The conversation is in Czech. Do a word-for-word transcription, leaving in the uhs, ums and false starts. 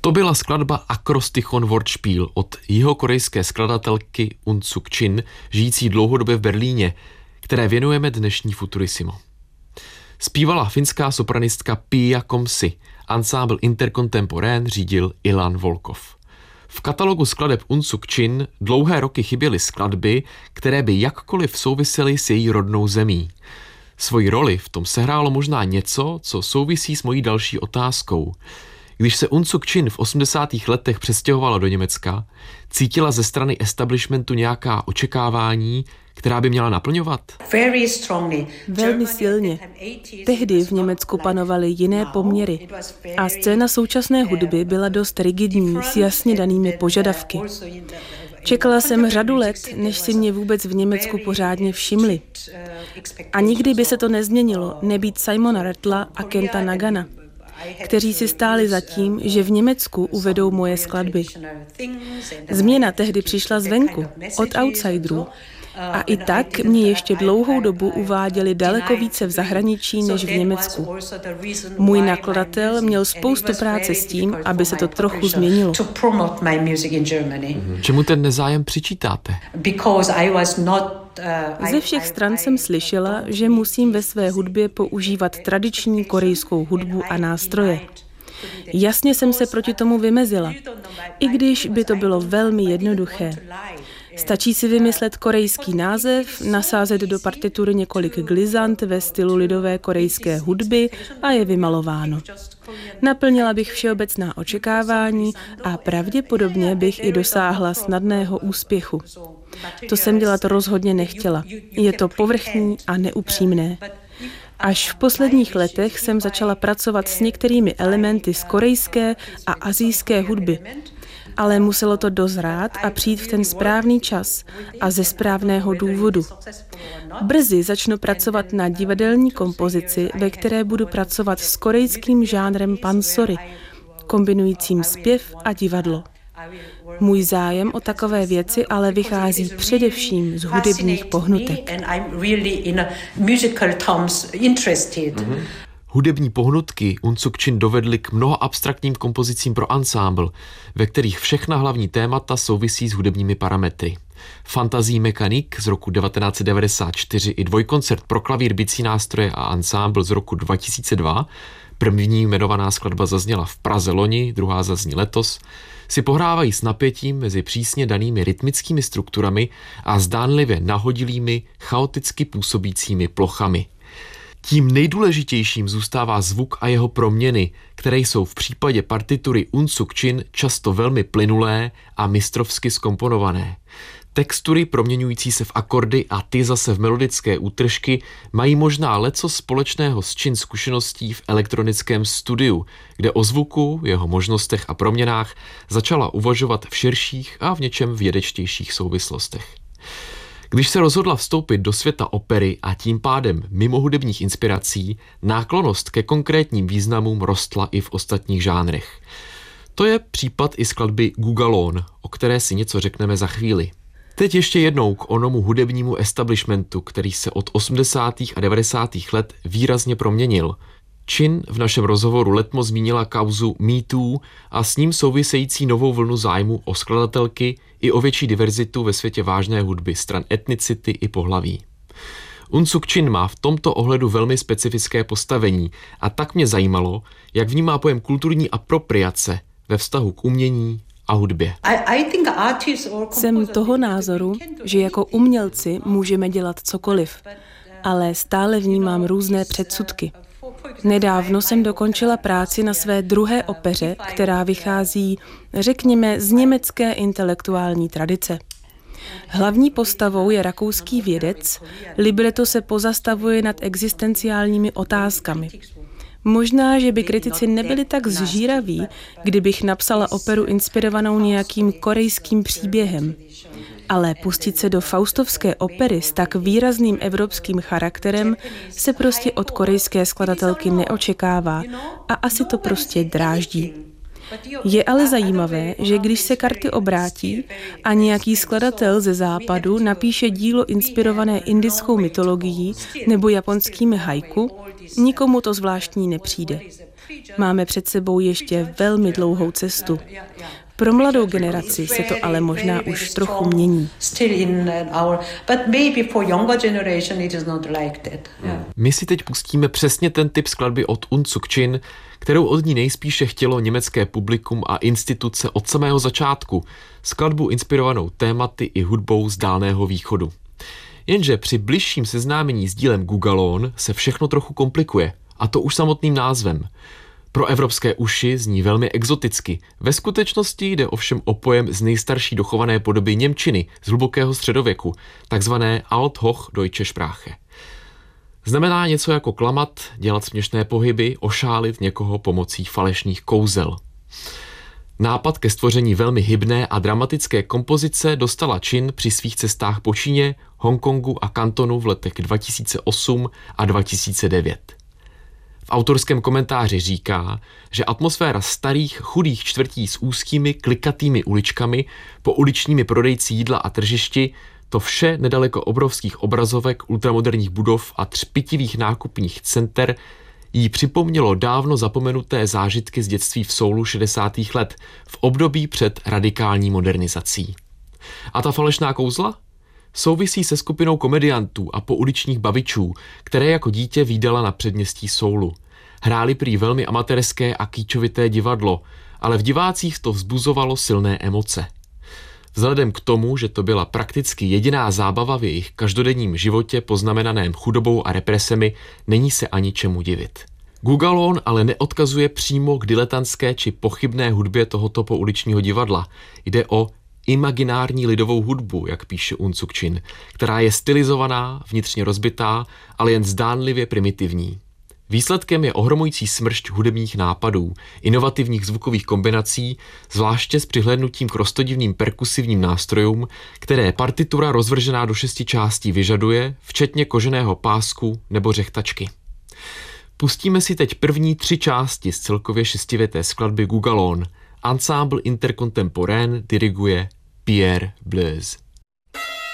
To byla skladba Akrostichon Wortspiel od jihokorejské skladatelky Un Suk Chin, žijící dlouhodobě v Berlíně, které věnujeme dnešní Futurissimo. Zpívala finská sopranistka Pia Komsi, ansábl Intercontemporain řídil Ilan Volkov. V katalogu skladeb Un Suk Chin dlouhé roky chyběly skladby, které by jakkoliv souvisely s její rodnou zemí. Svoji roli v tom sehrálo možná něco, co souvisí s mojí další otázkou. Když se Un Suk Chin v osmdesátých letech přestěhovala do Německa, cítila ze strany establishmentu nějaká očekávání, která by měla naplňovat? Velmi silně. Tehdy v Německu panovaly jiné poměry a scéna současné hudby byla dost rigidní s jasně danými požadavky. Čekala jsem řadu let, než si mě vůbec v Německu pořádně všimli. A nikdy by se to nezměnilo, nebýt Simona Rattla a Kenta Nagana, kteří si stáli za tím, že v Německu uvedou moje skladby. Změna tehdy přišla zvenku, od outsiderů. A i tak mě ještě dlouhou dobu uváděli daleko více v zahraničí než v Německu. Můj nakladatel měl spoustu práce s tím, aby se to trochu změnilo. Čemu ten nezájem přičítáte? Ze všech stran jsem slyšela, že musím ve své hudbě používat tradiční korejskou hudbu a nástroje. Jasně jsem se proti tomu vymezila, i když by to bylo velmi jednoduché. Stačí si vymyslet korejský název, nasázet do partitury několik glissant ve stylu lidové korejské hudby a je vymalováno. Naplnila bych všeobecná očekávání a pravděpodobně bych i dosáhla snadného úspěchu. To jsem dělat rozhodně nechtěla. Je to povrchní a neupřímné. Až v posledních letech jsem začala pracovat s některými elementy z korejské a asijské hudby. Ale muselo to dozrát a přijít v ten správný čas a ze správného důvodu. Brzy začnu pracovat na divadelní kompozici, ve které budu pracovat s korejským žánrem pansori, kombinujícím zpěv a divadlo. Můj zájem o takové věci ale vychází především z hudebních pohnutek. Mm-hmm. Hudební pohnutky Un Suk Chin dovedly k mnoha abstraktním kompozicím pro ansámbl, ve kterých všechna hlavní témata souvisí s hudebními parametry. Fantasie mécanique z roku devatenáct set devadesát čtyři i dvojkoncert pro klavír, bicí nástroje a ansámbl z roku dva tisíce dva, první jmenovaná skladba zazněla v Praze loni, druhá zazní letos, si pohrávají s napětím mezi přísně danými rytmickými strukturami a zdánlivě nahodilými, chaoticky působícími plochami. Tím nejdůležitějším zůstává zvuk a jeho proměny, které jsou v případě partitury Un Suk Chin často velmi plynulé a mistrovsky zkomponované. Textury proměňující se v akordy a ty zase v melodické útržky mají možná leco společného s Chin zkušeností v elektronickém studiu, kde o zvuku, jeho možnostech a proměnách začala uvažovat v širších a v něčem vědečtějších souvislostech. Když se rozhodla vstoupit do světa opery a tím pádem mimo hudebních inspirací, náklonnost ke konkrétním významům rostla i v ostatních žánrech. To je případ i skladby Gugalon, o které si něco řekneme za chvíli. Teď ještě jednou k onomu hudebnímu establishmentu, který se od osmdesátých a devadesátých let výrazně proměnil. Chin v našem rozhovoru letmo zmínila kauzu Me Too a s ním související novou vlnu zájmu o skladatelky i o větší diverzitu ve světě vážné hudby stran etnicity i pohlaví. Un Suk Chin má v tomto ohledu velmi specifické postavení a tak mě zajímalo, jak vnímá pojem kulturní apropriace ve vztahu k umění a hudbě. Jsem toho názoru, že jako umělci můžeme dělat cokoliv, ale stále vnímám různé předsudky. Nedávno jsem dokončila práci na své druhé opeře, která vychází, řekněme, z německé intelektuální tradice. Hlavní postavou je rakouský vědec, libreto se pozastavuje nad existenciálními otázkami. Možná, že by kritici nebyli tak zžíraví, kdybych napsala operu inspirovanou nějakým korejským příběhem. Ale pustit se do faustovské opery s tak výrazným evropským charakterem se prostě od korejské skladatelky neočekává a asi to prostě dráždí. Je ale zajímavé, že když se karty obrátí a nějaký skladatel ze západu napíše dílo inspirované indickou mytologií nebo japonskými haiku, nikomu to zvláštní nepřijde. Máme před sebou ještě velmi dlouhou cestu. Pro mladou generaci se to ale možná už trochu mění. My si teď pustíme přesně ten typ skladby od Un Suk Chin, kterou od ní nejspíše chtělo německé publikum a instituce od samého začátku, skladbu inspirovanou tématy i hudbou z Dálného východu. Jenže při bližším seznámení s dílem Gugalon se všechno trochu komplikuje, a to už samotným názvem. Pro evropské uši zní velmi exoticky. Ve skutečnosti jde ovšem o pojem z nejstarší dochované podoby němčiny z hlubokého středověku, takzvané Althochdeutsche Sprache. Znamená něco jako klamat, dělat směšné pohyby, ošálit někoho pomocí falešných kouzel. Nápad ke stvoření velmi hybné a dramatické kompozice dostala Chin při svých cestách po Číně, Hongkongu a Kantonu v letech dva tisíce osm a dva tisíce devět. V autorském komentáři říká, že atmosféra starých, chudých čtvrtí s úzkými, klikatými uličkami, po uličními prodejci jídla a tržišti, to vše nedaleko obrovských obrazovek, ultramoderních budov a třpitivých nákupních center jí připomnělo dávno zapomenuté zážitky z dětství v Soulu šedesátých let, v období před radikální modernizací. A ta falešná kouzla? Souvisí se skupinou komediantů a pouličních bavičů, které jako dítě vídala na předměstí Soulu. Hráli prý velmi amatérské a kýčovité divadlo, ale v divácích to vzbuzovalo silné emoce. Vzhledem k tomu, že to byla prakticky jediná zábava v jejich každodenním životě poznamenaném chudobou a represemi, není se ani čemu divit. Gugalon ale neodkazuje přímo k diletantské či pochybné hudbě tohoto pouličního divadla. Jde o imaginární lidovou hudbu, jak píše Un Suk Chin, která je stylizovaná, vnitřně rozbitá, ale jen zdánlivě primitivní. Výsledkem je ohromující smršť hudebních nápadů, inovativních zvukových kombinací, zvláště s přihlédnutím k roztodivným perkusivním nástrojům, které partitura rozvržená do šesti částí vyžaduje, včetně koženého pásku nebo řechtačky. Pustíme si teď první tři části z celkově šestivěté skladby Gugalon. Ensemble Intercontemporain diriguje Pierre Bleuse.